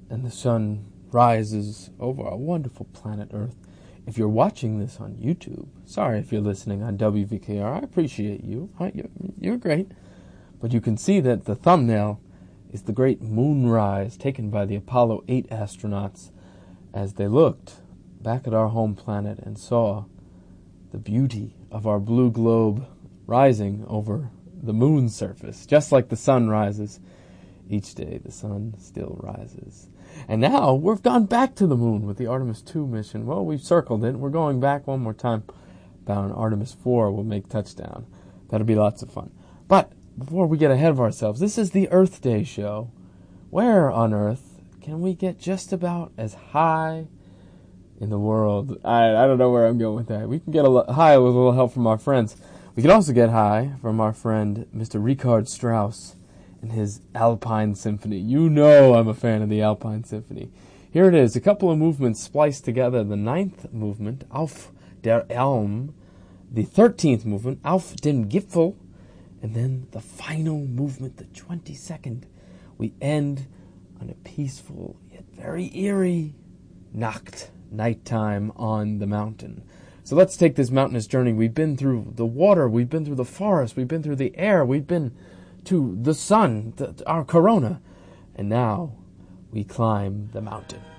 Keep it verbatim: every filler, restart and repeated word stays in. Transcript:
and the sun rises over our wonderful planet Earth. If you're watching this on YouTube, sorry if you're listening on W V K R, I appreciate you. You're great. But you can see that the thumbnail is the great moonrise taken by the Apollo eight astronauts as they looked back at our home planet and saw the beauty of our blue globe rising over the moon's surface. Just like the sun rises each day, the sun still rises. And now we've gone back to the moon with the Artemis two mission. Well, we've circled it. We're going back one more time. Bound Artemis four will make touchdown. That'll be lots of fun. But before we get ahead of ourselves, this is the Earth Day show. Where on Earth can we get just about as high in the world? I, I don't know where I'm going with that. We can get a l- high with a little help from our friends. We can also get high from our friend Mister Richard Strauss and his Alpine Symphony. You know I'm a fan of the Alpine Symphony. Here it is, a couple of movements spliced together. The ninth movement, Auf der Elm. The thirteenth movement, Auf dem Gipfel. And then the final movement, the twenty-second. We end on a peaceful yet very eerie Nacht, nighttime on the mountain. So let's take this mountainous journey. We've been through the water, we've been through the forest, we've been through the air, we've been to the sun, the, our corona, and now we climb the mountain.